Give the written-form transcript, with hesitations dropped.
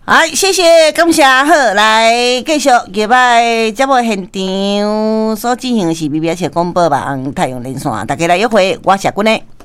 好，谢谢，感谢好，来继续礼拜节目现场所进行的是 BBS 广播网太阳连线，大家来约会，我是君呢。